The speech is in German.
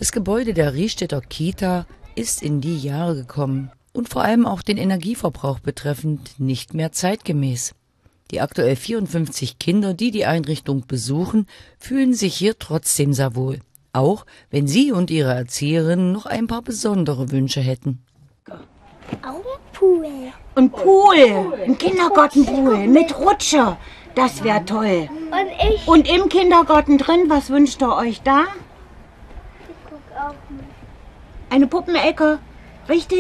Das Gebäude der Riehstädter Kita ist in die Jahre gekommen und vor allem auch den Energieverbrauch betreffend nicht mehr zeitgemäß. Die aktuell 54 Kinder, die die Einrichtung besuchen, fühlen sich hier trotzdem sehr wohl, auch wenn sie und ihre Erzieherinnen noch ein paar besondere Wünsche hätten. Pool. Ein Pool, ein Kindergartenpool mit Rutscher, das wäre toll. Und im Kindergarten drin, was wünscht ihr euch da? Eine Puppenecke, richtig?